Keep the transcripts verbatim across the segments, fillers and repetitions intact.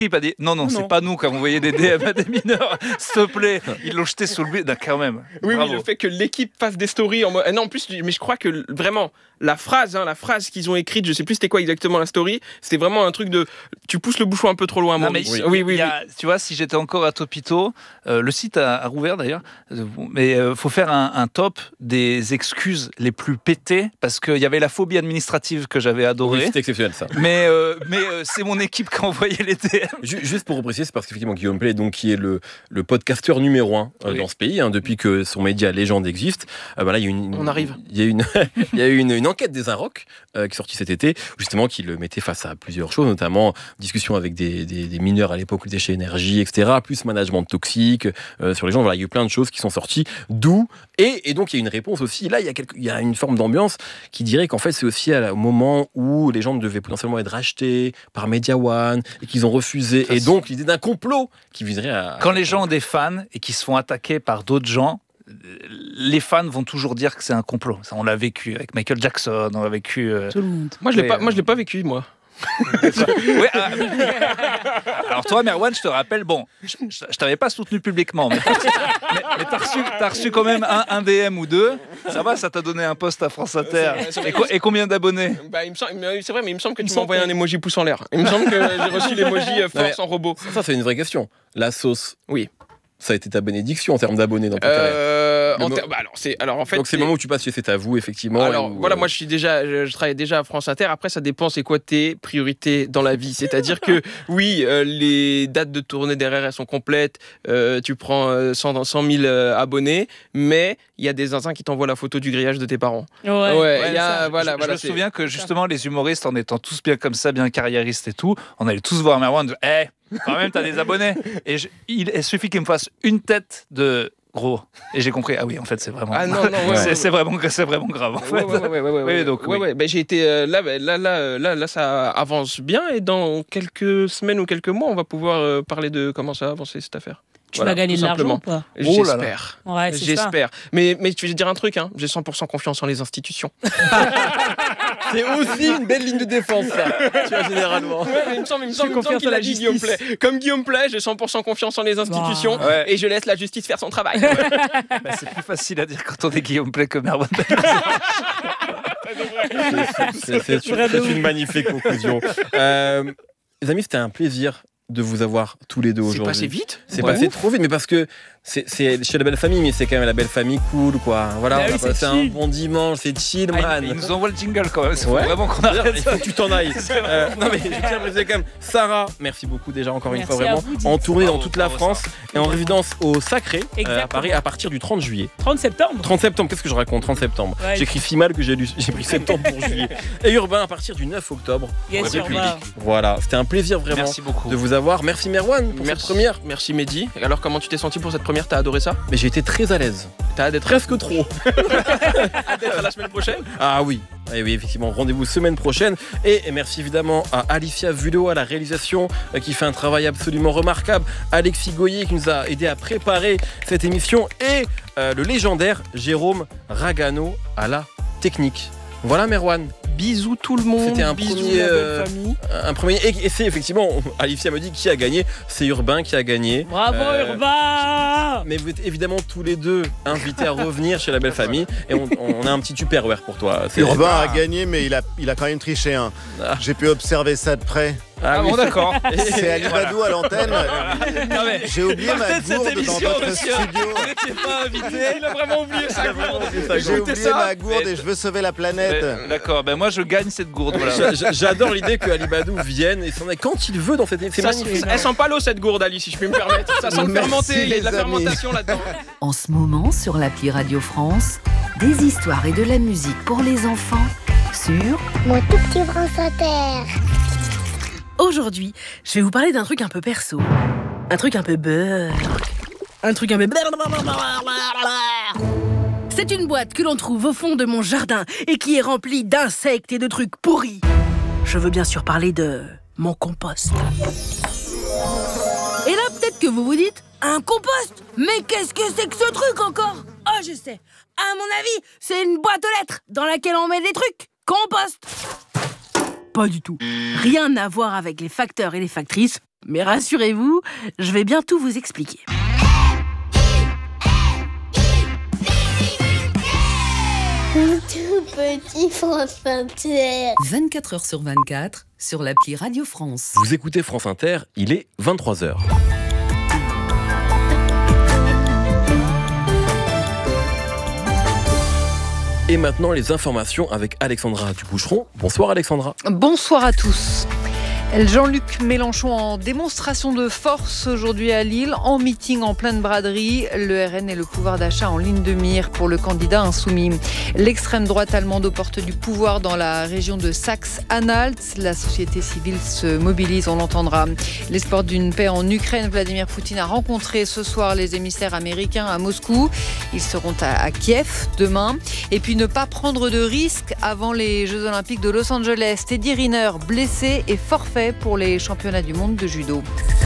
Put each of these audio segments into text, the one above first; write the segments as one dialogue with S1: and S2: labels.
S1: a dit non, non, non, c'est pas nous qui avons envoyé des D M à des mineurs, s'il te plaît. Ils l'ont jeté sous le but, quand même.
S2: Oui,
S1: Bravo.
S2: oui, le fait que l'équipe fasse des stories en mode. Non, en plus, mais je crois que vraiment, la phrase, hein, la phrase qu'ils ont écrite, je sais plus c'était quoi exactement la story, c'était vraiment un truc de. Tu pousses le bouchon un peu trop loin,
S1: non,
S2: Maurice.
S1: mais
S2: oui, oui, oui,
S1: a,
S2: oui.
S1: Tu vois, si j'étais encore à Topito, euh, le site a, a rouvert d'ailleurs, euh, mais il euh, faut faire un, un top des excuses les plus pétées, parce qu'il y avait la phobie administrative que j'avais adorée.
S3: Oui, c'était exceptionnel ça.
S1: Mais, euh, mais euh, c'est mon équipe qui a envoyé les D M.
S3: Juste pour repréciser, c'est parce qu'effectivement Guillaume Play, donc, qui est le, le podcasteur numéro un euh, oui. dans ce pays, hein, depuis que son média Légende existe. Euh, bah là, il y a une,
S2: On arrive.
S3: Il y a une, il y a eu une, une enquête des Inrocks euh, qui est sortie cet été, justement, qui le mettait face à plusieurs choses, notamment discussion avec des, des, des mineurs à l'époque, le déchet énergie, et cetera, plus management toxique euh, sur les gens. Voilà, il y a eu plein de choses qui sont sorties. D'où et, et donc il y a une réponse aussi. Là, il y a, quelque, il y a une forme d'ambiance qui dirait qu'en fait, c'est aussi au moment où les gens devaient potentiellement être rachetés par Media One et qu'ils ont refusé. Ça, et donc l'idée d'un complot qui viserait à...
S1: Quand les gens ont des fans et qui se font attaquer par d'autres gens, les fans vont toujours dire que c'est un complot. Ça, on l'a vécu avec Michael Jackson, on l'a vécu... Euh...
S4: Tout le monde.
S2: Moi, je l'ai pas, moi, je l'ai pas vécu, moi.
S1: ouais, euh... Alors toi, Merwan, je te rappelle, bon, je, je, je t'avais pas soutenu publiquement, mais t'as reçu, mais, mais t'as reçu, t'as reçu quand même un, un D M ou deux. Ça va, ça t'a donné un poste à France Inter. C'est vrai, c'est vrai. Et, co- et combien d'abonnés?
S2: Bah, il me semble, c'est vrai, mais il me semble que tu m'as envoyé un emoji pouce en l'air. Il me semble que j'ai reçu l'emoji force en robot.
S3: Ça, c'est une vraie question. La sauce.
S2: Oui.
S3: Ça a été ta bénédiction en termes d'abonnés dans ton
S2: euh,
S3: carrière.
S2: Ter- bah alors, c'est, alors en fait,
S3: donc c'est le moment où tu passes chez C'est à vous, effectivement.
S2: Alors
S3: où,
S2: voilà,
S3: euh...
S2: moi je suis déjà, je, je travaille déjà à France Inter. Après, ça dépend, c'est quoi tes priorités dans la vie. C'est-à-dire que oui, euh, les dates de tournée derrière elles sont complètes. Euh, tu prends euh, cent mille euh, abonnés, mais il y a des zinzins qui t'envoient la photo du grillage de tes parents.
S4: Ouais.
S2: ouais,
S1: ouais
S2: y a,
S1: ça,
S2: voilà,
S1: je,
S2: voilà.
S1: Je me souviens que justement les humoristes, en étant tous bien comme ça, bien carriéristes et tout, on allait tous voir Merwan. Eh, hey, quand même, t'as des abonnés. Et je, il, il suffit qu'il me fasse une tête de gros. Et j'ai compris, ah oui, en fait, c'est vraiment,
S2: ah non, non, ouais,
S1: c'est,
S2: ouais.
S1: c'est, vraiment, c'est vraiment grave, en fait.
S2: Ouais, ouais, ouais, ouais, ouais, ouais,
S1: donc,
S2: ouais,
S1: oui.
S2: ouais. Ben, j'ai été, euh, là, ben, là, là, là, là, ça avance bien et dans quelques semaines ou quelques mois, on va pouvoir euh, parler de comment ça a avancé cette affaire.
S4: Tu
S2: voilà,
S4: vas gagner de l'argent ou pas?
S2: Oh J'espère.
S4: Ouais, c'est
S2: J'espère. Ça. Mais, mais tu veux dire un truc, hein, j'ai cent pour cent confiance en les institutions.
S3: C'est aussi une belle ligne de défense, ça. Tu vois, généralement.
S2: Ouais, mais il me semble, il me semble, il me semble qu'il a dit Guillaume Play. Comme Guillaume Play, j'ai cent pour cent confiance en les institutions wow. ouais. et je laisse la justice faire son travail. Ouais.
S1: Bah, c'est plus facile à dire quand on est Guillaume Play que Merwan.
S3: c'est, c'est, c'est, une, c'est une magnifique conclusion. Euh, les amis, c'était un plaisir de vous avoir tous les deux aujourd'hui.
S2: C'est passé vite.
S3: C'est ouais. passé trop vite, mais parce que c'est, c'est chez la belle famille, mais c'est quand même la belle famille cool, quoi. Voilà, bah on oui, a passé un bon dimanche, c'est chill, man. Ah,
S1: ils nous envoient le jingle quand même. C'est
S3: ouais.
S1: vraiment qu'on arrête.
S3: Il faut que tu t'en ailles. euh, non mais je tiens à préciser quand même, Sarah, merci beaucoup déjà encore
S4: merci
S3: une fois vraiment, en tournée dans toute la
S1: bravo,
S3: France et en résidence au Sacré
S4: euh,
S3: à Paris à partir du trente juillet.
S4: trente septembre.
S3: trente septembre, qu'est-ce que je raconte? trente septembre. Ouais. J'écris si mal que j'ai lu, j'ai pris septembre pour juillet. Et Urbain à partir du neuf octobre.
S4: Yes,
S3: voilà, c'était un plaisir vraiment
S1: merci beaucoup.
S3: de vous avoir. Merci Merwan pour
S2: merci,
S3: cette première.
S2: Merci Mehdi. Alors comment tu t'es senti pour cette première? T'as adoré ça?
S3: Mais j'ai été très à l'aise.
S2: T'as hâte d'être
S3: presque trop.
S2: Hâte d'être à la semaine prochaine?
S3: Ah oui. Et oui, effectivement, rendez-vous semaine prochaine. Et, et merci évidemment à Alicia Vulot à la réalisation euh, qui fait un travail absolument remarquable. Alexis Goyer qui nous a aidé à préparer cette émission. Et euh, le légendaire Jérôme Ragano à la technique. Voilà Merwan.
S2: Bisous tout le monde.
S3: C'était un
S2: bisous
S3: premier,
S2: la belle
S3: euh,
S2: famille.
S3: Un premier. Et, et c'est effectivement, Alicia me dit qui a gagné. C'est Urbain qui a gagné.
S4: Bravo euh, Urbain.
S3: Mais vous êtes évidemment tous les deux invités à revenir chez la belle famille. Et on, on a un petit tupperware pour toi.
S5: C'est Urbain ah. a gagné, mais il a, il a quand même triché. Hein. Ah. J'ai pu observer ça de près.
S1: Ah, ah oui. Bon d'accord.
S5: C'est Ali Badou voilà. à l'antenne. Non, mais j'ai oublié ma gourde dans votre
S2: monsieur.
S5: studio.
S2: Vous n'étiez pas invité. Il a vraiment oublié sa gourde.
S5: J'ai oublié ça. ma gourde et je veux sauver la planète.
S1: Mais, d'accord, ben moi je gagne cette gourde. Voilà.
S3: J'adore l'idée que Ali Badou vienne et s'en aille quand il veut dans cette émission. C'est magnifique.
S2: Elle sent pas l'eau cette gourde, Ali, si je peux me permettre. Ça sent le fermenté, il y a de la amis. fermentation là-dedans.
S6: En ce moment, sur l'appli Radio France, des histoires et de la musique pour les enfants sur
S7: Mon tout petit France Inter.
S8: Aujourd'hui, je vais vous parler d'un truc un peu perso, un truc un peu beurre, un truc un peu... C'est une boîte que l'on trouve au fond de mon jardin et qui est remplie d'insectes et de trucs pourris. Je veux bien sûr parler de mon compost. Et là, peut-être que vous vous dites, un compost? Mais qu'est-ce que c'est que ce truc encore? Oh, je sais. À mon avis, c'est une boîte aux lettres dans laquelle on met des trucs. Compost. Pas du tout. Rien à voir avec les facteurs et les factrices. Mais rassurez-vous, je vais bientôt vous expliquer.
S7: Tout petit France Inter.
S6: vingt-quatre heures sur vingt-quatre sur l'appli Radio France.
S3: Vous écoutez France Inter, il est vingt-trois heures. Et maintenant, les informations avec Alexandra Duboucheron. Bonsoir Alexandra.
S9: Bonsoir à tous. Jean-Luc Mélenchon en démonstration de force aujourd'hui à Lille, en meeting en pleine braderie. Le R N et le pouvoir d'achat en ligne de mire pour le candidat insoumis. L'extrême droite allemande aux portes du pouvoir dans la région de Saxe-Anhalt. La société civile se mobilise, on l'entendra. L'espoir d'une paix en Ukraine, Vladimir Poutine a rencontré ce soir les émissaires américains à Moscou. Ils seront à, à Kiev demain. Et puis ne pas prendre de risques avant les Jeux Olympiques de Los Angeles. Teddy Riner blessé et forfait pour les championnats du monde de judo.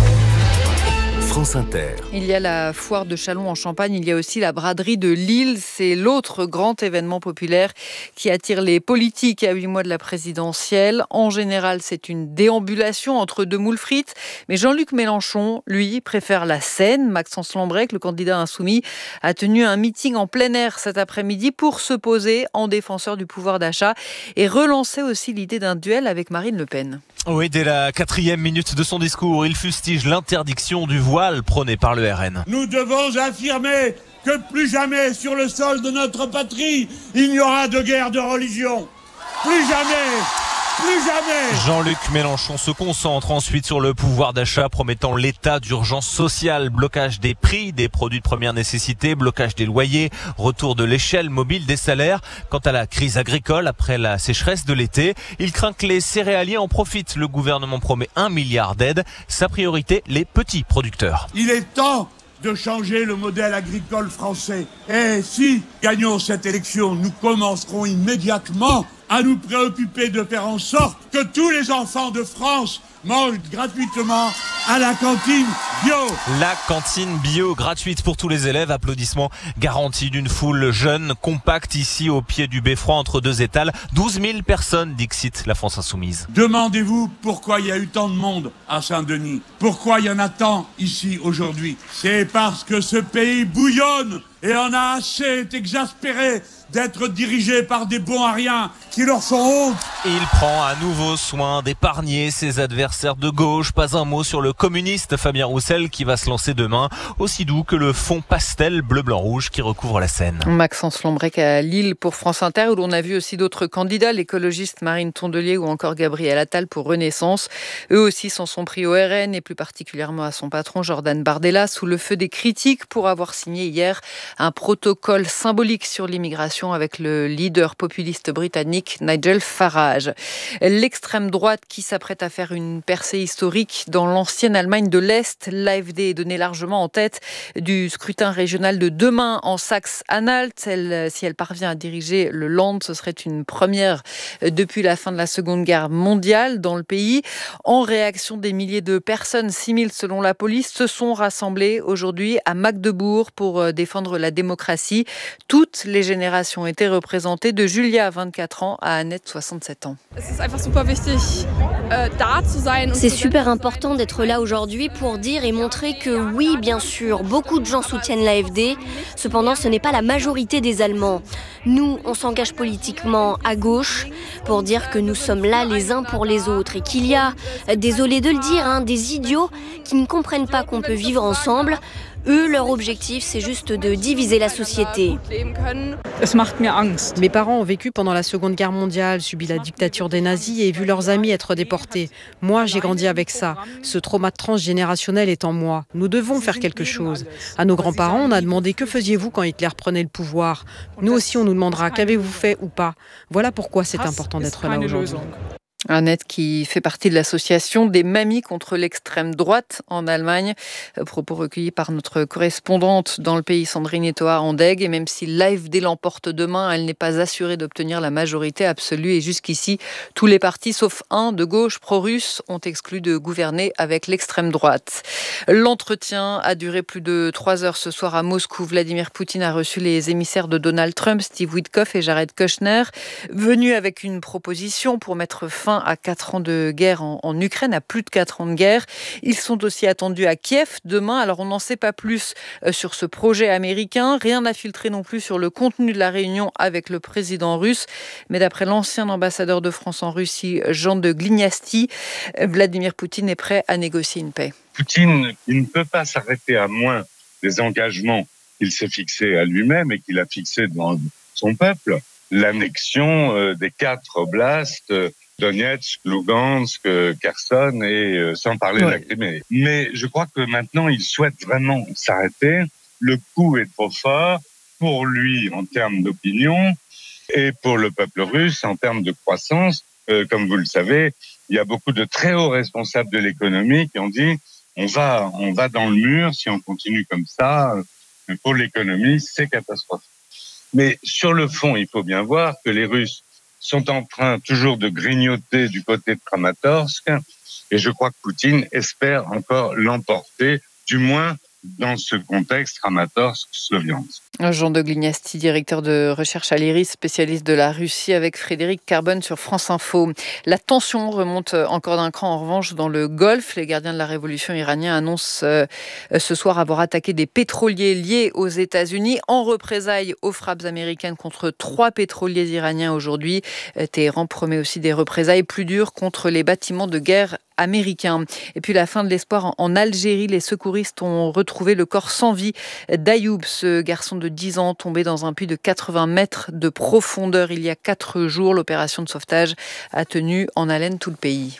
S10: France Inter.
S9: Il y a la foire de Châlons en Champagne, il y a aussi la braderie de Lille. C'est l'autre grand événement populaire qui attire les politiques à huit mois de la présidentielle. En général, c'est une déambulation entre deux moules frites. Mais Jean-Luc Mélenchon, lui, préfère la scène. Maxence Lambrec, le candidat insoumis, a tenu un meeting en plein air cet après-midi pour se poser en défenseur du pouvoir d'achat et relancer aussi l'idée d'un duel avec Marine Le Pen.
S11: Oui, dès la quatrième minute de son discours, il fustige l'interdiction du voile prônée par le R N.
S12: Nous devons affirmer que plus jamais sur le sol de notre patrie, il n'y aura de guerre de religion. Plus jamais, plus jamais.
S11: Jean-Luc Mélenchon se concentre ensuite sur le pouvoir d'achat, promettant l'état d'urgence sociale, blocage des prix des produits de première nécessité, blocage des loyers, retour de l'échelle mobile des salaires. Quant à la crise agricole après la sécheresse de l'été, il craint que les céréaliers en profitent. Le gouvernement promet un milliard d'aides. Sa priorité, les petits producteurs.
S12: Il est temps de changer le modèle agricole français. Et si gagnons cette élection, nous commencerons immédiatement à nous préoccuper de faire en sorte que tous les enfants de France mangent gratuitement à la cantine bio.
S11: La cantine bio gratuite pour tous les élèves. Applaudissements garantis d'une foule jeune, compacte ici au pied du beffroi entre deux étals. douze mille personnes, dixit la France Insoumise.
S12: Demandez-vous pourquoi il y a eu tant de monde à Saint-Denis. Pourquoi il y en a tant ici aujourd'hui. C'est parce que ce pays bouillonne et en a assez, est exaspéré d'être dirigé par des bons à rien qui leur font honte.
S11: Il prend à nouveau soin d'épargner ses adversaires de gauche. Pas un mot sur le communiste Fabien Roussel qui va se lancer demain, aussi doux que le fond pastel bleu-blanc-rouge qui recouvre la scène.
S9: Maxence Lambrec à Lille pour France Inter, où l'on a vu aussi d'autres candidats, l'écologiste Marine Tondelier ou encore Gabriel Attal pour Renaissance. Eux aussi s'en sont pris au R N et plus particulièrement à son patron Jordan Bardella, sous le feu des critiques pour avoir signé hier un protocole symbolique sur l'immigration avec le leader populiste britannique Nigel Farage. L'extrême droite qui s'apprête à faire une percée historique dans l'ancienne Allemagne de l'Est. L'A F D est donnée largement en tête du scrutin régional de demain en Saxe-Anhalt. Elle, si elle parvient à diriger le Land, ce serait une première depuis la fin de la Seconde Guerre mondiale dans le pays. En réaction, des milliers de personnes, six mille selon la police, se sont rassemblées aujourd'hui à Magdebourg pour défendre la démocratie. Toutes les générations ont été représentées, de Julia, vingt-quatre ans, à Annette, soixante-sept ans.
S13: C'est super important d'être là aujourd'hui pour dire et montrer que oui, bien sûr, beaucoup de gens soutiennent l'A F D. Cependant, ce n'est pas la majorité des Allemands. Nous, on s'engage politiquement à gauche pour dire que nous sommes là les uns pour les autres et qu'il y a, désolé de le dire, hein, des idiots qui ne comprennent pas qu'on peut vivre ensemble. Eux, leur objectif, c'est juste de diviser la société.
S14: Mes parents ont vécu pendant la Seconde Guerre mondiale, subi la dictature des nazis et vu leurs amis être déportés. Moi, j'ai grandi avec ça. Ce trauma transgénérationnel est en moi. Nous devons faire quelque chose. À nos grands-parents, on a demandé « Que faisiez-vous quand Hitler prenait le pouvoir ?» Nous aussi, on nous demandera « Qu'avez-vous fait ou pas ?» Voilà pourquoi c'est important d'être là aujourd'hui.
S9: Annette qui fait partie de l'association des mamies contre l'extrême droite en Allemagne. Propos recueillis par notre correspondante dans le pays, Sandrine Etoa-Andeg. Et même si l'A F D l'emporte demain, elle n'est pas assurée d'obtenir la majorité absolue. Et jusqu'ici, tous les partis, sauf un de gauche pro-russe, ont exclu de gouverner avec l'extrême droite. L'entretien a duré plus de trois heures ce soir à Moscou. Vladimir Poutine a reçu les émissaires de Donald Trump, Steve Witkoff et Jared Kushner, venus avec une proposition pour mettre fin fin à quatre ans de guerre en, en Ukraine, à plus de quatre ans de guerre. Ils sont aussi attendus à Kiev demain. Alors on n'en sait pas plus euh, sur ce projet américain. Rien n'a filtré non plus sur le contenu de la réunion avec le président russe. Mais d'après l'ancien ambassadeur de France en Russie, Jean de Glignasti, Vladimir Poutine est prêt à négocier une paix.
S15: Poutine, il ne peut pas s'arrêter à moins des engagements qu'il s'est fixés à lui-même et qu'il a fixés devant son peuple. L'annexion euh, des quatre oblasts, euh, Donetsk, Lugansk, euh, Kherson et euh, sans parler ouais. de la Crimée. Mais je crois que maintenant, il souhaite vraiment s'arrêter. Le coup est trop fort pour lui en termes d'opinion et pour le peuple russe en termes de croissance. Euh, comme vous le savez, il y a beaucoup de très hauts responsables de l'économie qui ont dit on va, on va dans le mur si on continue comme ça. Pour l'économie, c'est catastrophique. Mais sur le fond, il faut bien voir que les Russes sont en train toujours de grignoter du côté de Kramatorsk et je crois que Poutine espère encore l'emporter, du moins dans ce contexte Kramatorsk-Sloviansk.
S9: Jean de Glignasti, directeur de recherche à l'I R I S, spécialiste de la Russie, avec Frédéric Carbone sur France Info. La tension remonte encore d'un cran en revanche dans le Golfe. Les gardiens de la révolution iranienne annoncent euh, ce soir avoir attaqué des pétroliers liés aux États-Unis en représailles aux frappes américaines contre trois pétroliers iraniens aujourd'hui. Téhéran promet aussi des représailles plus dures contre les bâtiments de guerre américains. Et puis la fin de l'espoir en Algérie. Les secouristes ont retrouvé le corps sans vie d'Ayoub, ce garçon de dix ans tombé dans un puits de quatre-vingts mètres de profondeur il y a quatre jours. L'opération de sauvetage a tenu en haleine tout le pays.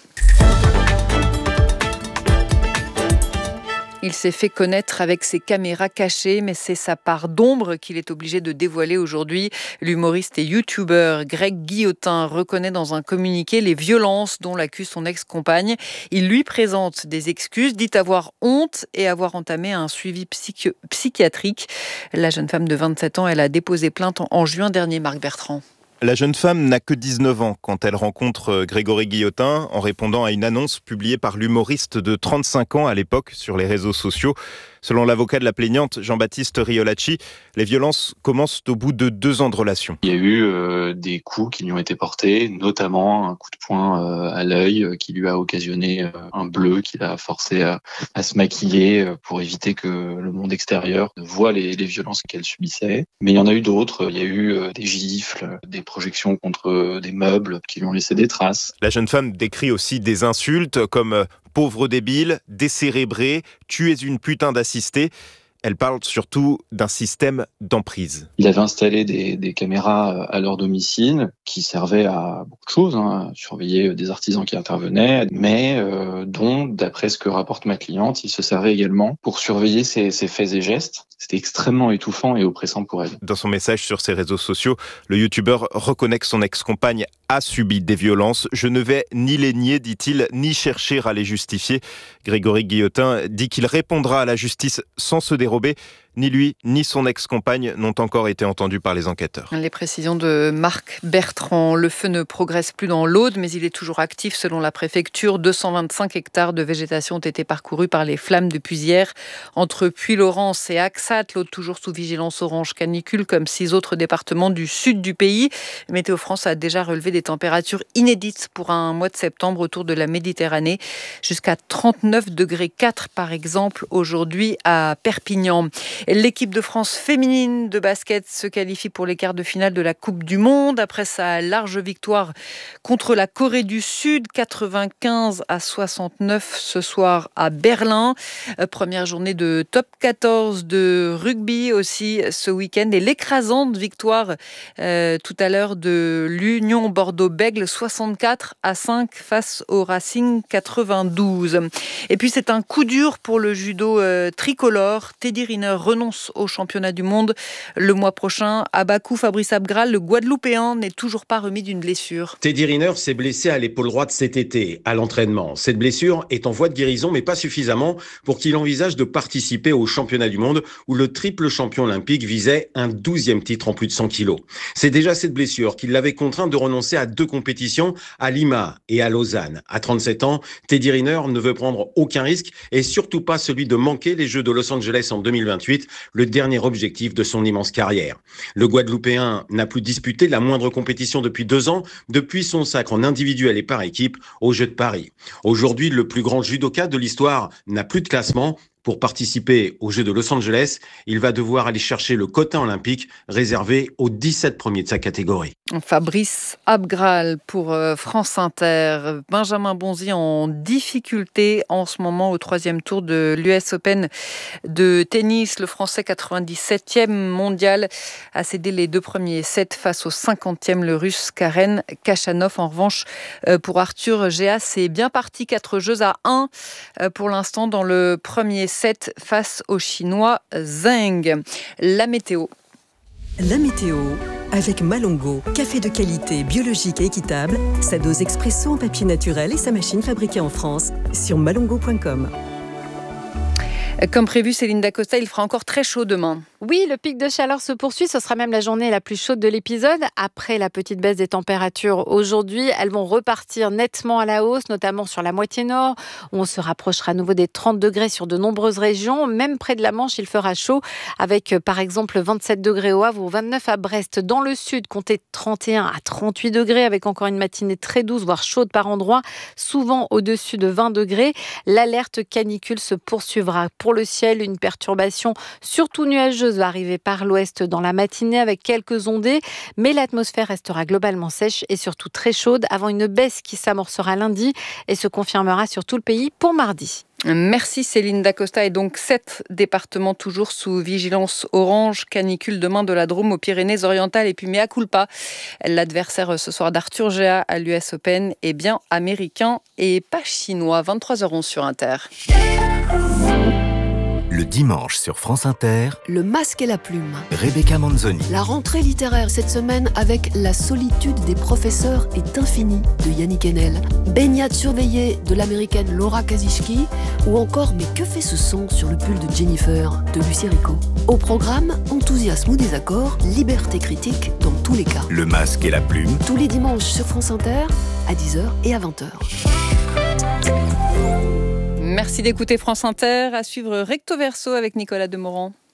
S9: Il s'est fait connaître avec ses caméras cachées, mais c'est sa part d'ombre qu'il est obligé de dévoiler aujourd'hui. L'humoriste et youtubeur Greg Guillotin reconnaît dans un communiqué les violences dont l'accuse son ex-compagne. Il lui présente des excuses, dit avoir honte et avoir entamé un suivi psychi- psychiatrique. La jeune femme de vingt-sept ans, elle a déposé plainte en, en juin dernier, Marc Bertrand.
S16: La jeune femme n'a que dix-neuf ans quand elle rencontre Grégory Guillotin en répondant à une annonce publiée par l'humoriste de trente-cinq ans à l'époque sur les réseaux sociaux. Selon l'avocat de la plaignante, Jean-Baptiste Riolacci, les violences commencent au bout de deux ans de relation.
S17: Il y a eu euh, des coups qui lui ont été portés, notamment un coup de poing euh, à l'œil euh, qui lui a occasionné euh, un bleu qui l'a forcé à, à se maquiller euh, pour éviter que le monde extérieur voie les, les violences qu'elle subissait. Mais il y en a eu d'autres. Il y a eu euh, des gifles, des projections contre euh, des meubles qui lui ont laissé des traces.
S16: La jeune femme décrit aussi des insultes comme euh, « pauvre débile »,« décérébré »,« tu es une putain d'assistée ». Elle parle surtout d'un système d'emprise.
S17: Il avait installé des, des caméras à leur domicile qui servaient à beaucoup de choses, hein, à surveiller des artisans qui intervenaient, mais euh, dont, d'après ce que rapporte ma cliente, il se servait également pour surveiller ses, ses faits et gestes. C'était extrêmement étouffant et oppressant pour elle.
S16: Dans son message sur ses réseaux sociaux, le youtubeur reconnaît que son ex-compagne a subi des violences. « Je ne vais ni les nier, dit-il, ni chercher à les justifier ». Grégory Guillotin dit qu'il répondra à la justice sans se dérober. Ni lui, ni son ex-compagne n'ont encore été entendus par les enquêteurs.
S9: Les précisions de Marc Bertrand. Le feu ne progresse plus dans l'Aude, mais il est toujours actif selon la préfecture. deux cent vingt-cinq hectares de végétation ont été parcourus par les flammes depuis hier. Entre Puylaurens et Axat, l'Aude toujours sous vigilance orange canicule, comme six autres départements du sud du pays. Météo France a déjà relevé des températures inédites pour un mois de septembre autour de la Méditerranée. Jusqu'à trente-neuf degrés quatre par exemple aujourd'hui à Perpignan. L'équipe de France féminine de basket se qualifie pour les quarts de finale de la Coupe du Monde après sa large victoire contre la Corée du Sud, quatre-vingt-quinze à soixante-neuf ce soir à Berlin. Première journée de top quatorze de rugby aussi ce week-end et l'écrasante victoire euh, tout à l'heure de l'Union Bordeaux-Bègles, soixante-quatre à cinq face au Racing quatre-vingt-douze. Et puis c'est un coup dur pour le judo euh, tricolore. Teddy Riner renonce au championnat du monde le mois prochain. À Bakou, Fabrice Abgral, le Guadeloupéen, n'est toujours pas remis d'une blessure.
S18: Teddy Riner s'est blessé à l'épaule droite cet été, à l'entraînement. Cette blessure est en voie de guérison, mais pas suffisamment pour qu'il envisage de participer au championnat du monde où le triple champion olympique visait un douzième titre en plus de cent kilos. C'est déjà cette blessure qui l'avait contraint de renoncer à deux compétitions, à Lima et à Lausanne. À trente-sept ans, Teddy Riner ne veut prendre aucun risque et surtout pas celui de manquer les Jeux de Los Angeles en deux mille vingt-huit. ensuite le dernier objectif de son immense carrière. Le Guadeloupéen n'a plus disputé la moindre compétition depuis deux ans, depuis son sacre en individuel et par équipe aux Jeux de Paris. Aujourd'hui, le plus grand judoka de l'histoire n'a plus de classement. Pour participer aux Jeux de Los Angeles, il va devoir aller chercher le quota olympique réservé aux dix-sept premiers de sa catégorie.
S9: Fabrice Abgral pour France Inter. Benjamin Bonzi en difficulté en ce moment au troisième tour de l'U S Open de tennis. Le Français quatre-vingt-dix-septième mondial a cédé les deux premiers sets face au cinquantième, le Russe Karen Khachanov. En revanche, pour Arthur Géas, c'est bien parti. Quatre jeux à un pour l'instant dans le premier set face au Chinois Zheng. La météo.
S19: La météo avec Malongo, café de qualité biologique et équitable, sa dose expresso en papier naturel et sa machine fabriquée en France sur malongo point com.
S9: Comme prévu, Céline Dacosta, il fera encore très chaud demain.
S20: Oui, le pic de chaleur se poursuit. Ce sera même la journée la plus chaude de l'épisode. Après la petite baisse des températures aujourd'hui, elles vont repartir nettement à la hausse, notamment sur la moitié nord, où on se rapprochera à nouveau des trente degrés sur de nombreuses régions. Même près de la Manche, il fera chaud, avec par exemple vingt-sept degrés au Havre ou vingt-neuf à Brest. Dans le sud, comptez trente et un à trente-huit degrés, avec encore une matinée très douce, voire chaude par endroits, souvent au-dessus de vingt degrés. L'alerte canicule se poursuivra. Pour le ciel, une perturbation surtout nuageuse va arriver par l'ouest dans la matinée avec quelques ondées, mais l'atmosphère restera globalement sèche et surtout très chaude avant une baisse qui s'amorcera lundi et se confirmera sur tout le pays pour mardi.
S9: Merci Céline Dacosta. Et donc sept départements toujours sous vigilance orange, canicule demain de la Drôme aux Pyrénées-Orientales et puis mea culpa. L'adversaire ce soir d'Arthur Géas à l'U S Open est bien américain et pas chinois. vingt-trois heures onze sur Inter.
S10: Le dimanche sur France Inter,
S21: Le masque et la plume.
S10: Rebecca Manzoni.
S21: La rentrée littéraire cette semaine avec La solitude des professeurs est infinie de Yannick Enel, Baignade surveillée de l'américaine Laura Kazichki ou encore Mais que fait ce son sur le pull de Jennifer de Lucie Rico. Au programme, enthousiasme ou désaccord, liberté critique dans tous les cas.
S10: Le masque et la plume.
S21: Tous les dimanches sur France Inter à dix heures et à vingt heures.
S9: Merci d'écouter France Inter. À suivre Recto Verso avec Nicolas Demorand.